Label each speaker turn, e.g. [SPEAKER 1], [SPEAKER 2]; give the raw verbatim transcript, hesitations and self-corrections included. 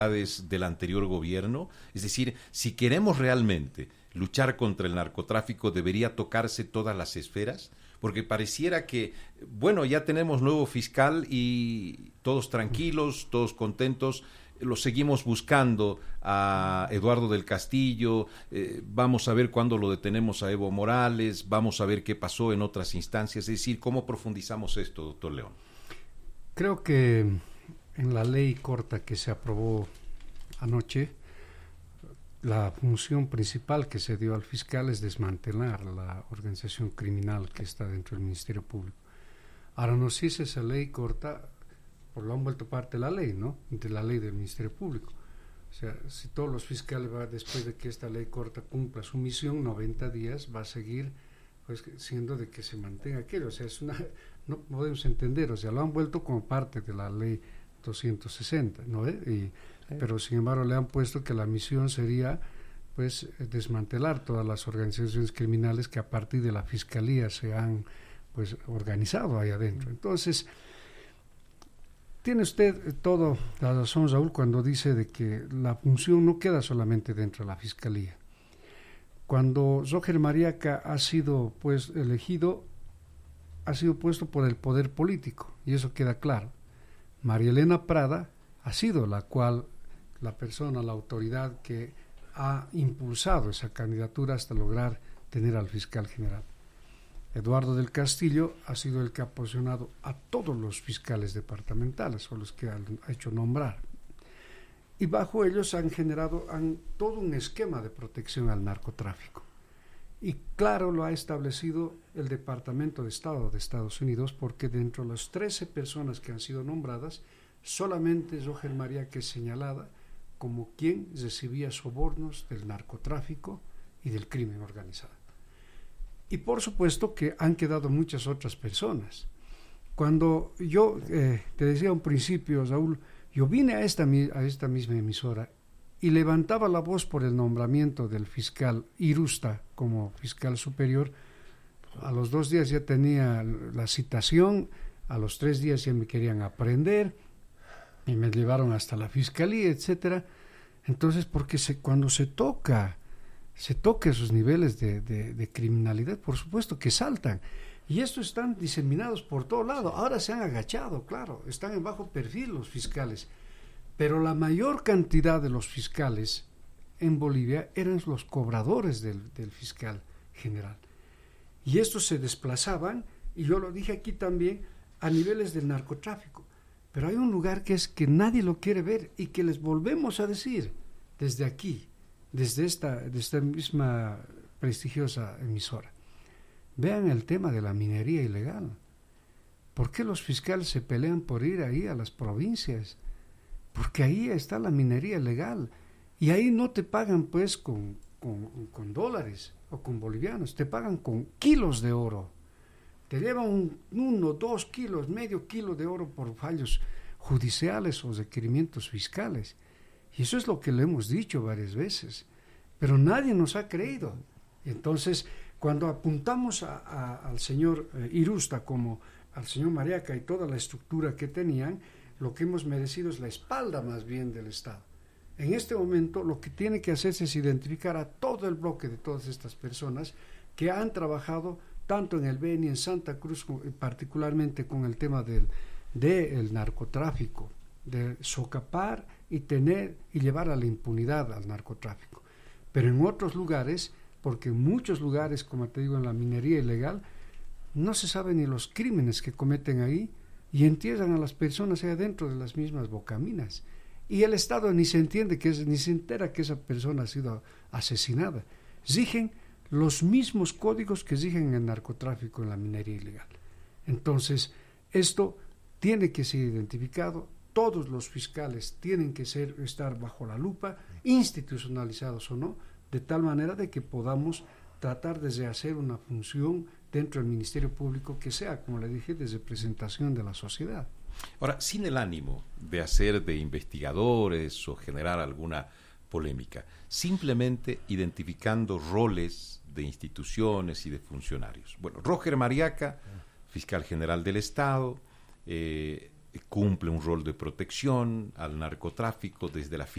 [SPEAKER 1] del anterior gobierno? Es decir, si queremos realmente luchar contra el narcotráfico, ¿debería tocarse todas las esferas? Porque pareciera que, bueno, ya tenemos nuevo fiscal y todos tranquilos, todos contentos, lo seguimos buscando a Eduardo del Castillo, eh, vamos a ver cuándo lo detenemos a Evo Morales, vamos a ver qué pasó en otras instancias. Es decir, ¿cómo profundizamos esto, doctor León?
[SPEAKER 2] Creo que en la ley corta que se aprobó anoche, la función principal que se dio al fiscal es desmantelar la organización criminal que está dentro del Ministerio Público. Ahora, no sé si esa ley corta, pues lo han vuelto parte de la ley, ¿no? De la ley del Ministerio Público. O sea, si todos los fiscales, va, después de que esta ley corta cumpla su misión, noventa días, va a seguir pues siendo de que se mantenga aquello. O sea, es una, no podemos entender, o sea, lo han vuelto como parte de la ley doscientos sesenta, ¿no? ¿Eh? Y, sí. Pero sin embargo le han puesto que la misión sería pues desmantelar todas las organizaciones criminales que a partir de la fiscalía se han pues organizado ahí adentro. Entonces, tiene usted todo la razón, Raúl, cuando dice de que la función no queda solamente dentro de la fiscalía. Cuando Roger Mariaca ha sido pues elegido, ha sido puesto por el poder político, y eso queda claro. María Elena Prada ha sido la cual, la persona, la autoridad que ha impulsado esa candidatura hasta lograr tener al fiscal general. Eduardo del Castillo ha sido el que ha posicionado a todos los fiscales departamentales, o los que han hecho nombrar. Y bajo ellos han generado han, todo un esquema de protección al narcotráfico. Y claro, lo ha establecido el Departamento de Estado de Estados Unidos, porque dentro de las trece personas que han sido nombradas, solamente Roger Mariaca es señalada como quien recibía sobornos del narcotráfico y del crimen organizado. Y por supuesto que han quedado muchas otras personas. Cuando yo eh, te decía a un principio, Raúl, yo vine a esta, a esta misma emisora y levantaba la voz por el nombramiento del fiscal Irusta como fiscal superior. A los dos días ya tenía la citación, a los tres días ya me querían aprender y me llevaron hasta la fiscalía, etcétera. Entonces, porque se, cuando se toca, se toca esos niveles de, de, de criminalidad, por supuesto que saltan. Y estos están diseminados por todo lado. Ahora se han agachado, claro, están en bajo perfil los fiscales. Pero la mayor cantidad de los fiscales en Bolivia eran los cobradores del, del fiscal general. Y estos se desplazaban, y yo lo dije aquí también, a niveles del narcotráfico. Pero hay un lugar que es que nadie lo quiere ver y que les volvemos a decir desde aquí, desde esta, desde esta misma prestigiosa emisora. Vean el tema de la minería ilegal. ¿Por qué los fiscales se pelean por ir ahí a las provincias? Porque ahí está la minería ilegal y ahí no te pagan pues con, con, con dólares o con bolivianos, te pagan con kilos de oro. Te llevan un, uno, dos kilos, medio kilo de oro por fallos judiciales o requerimientos fiscales. Y eso es lo que le hemos dicho varias veces, pero nadie nos ha creído. Entonces, cuando apuntamos a, a, al señor eh, Irusta como al señor Mariaca y toda la estructura que tenían, lo que hemos merecido es la espalda más bien del Estado. En este momento lo que tiene que hacerse es identificar a todo el bloque de todas estas personas que han trabajado tanto en el Beni, en Santa Cruz, particularmente con el tema del del narcotráfico, de socapar y tener y llevar a la impunidad al narcotráfico. Pero en otros lugares, porque en muchos lugares, como te digo, en la minería ilegal, no se sabe ni los crímenes que cometen ahí, y entierran a las personas allá dentro de las mismas bocaminas. Y el Estado ni se entiende, que es, ni se entera que esa persona ha sido asesinada. Rigen los mismos códigos que rigen en el narcotráfico, en la minería ilegal. Entonces, esto tiene que ser identificado. Todos los fiscales tienen que ser, estar bajo la lupa, institucionalizados o no, de tal manera de que podamos tratar de hacer una función dentro del Ministerio Público que sea, como le dije, de representación de la sociedad.
[SPEAKER 1] Ahora, sin el ánimo de hacer de investigadores o generar alguna polémica, simplemente identificando roles de instituciones y de funcionarios. Bueno, Roger Mariaca, fiscal general del Estado, eh, cumple un rol de protección al narcotráfico desde la